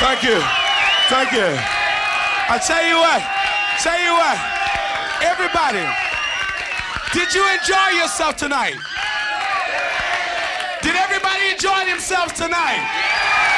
Thank you. Thank you. I tell you what. Everybody, did you enjoy yourself tonight? Did everybody enjoy themselves tonight?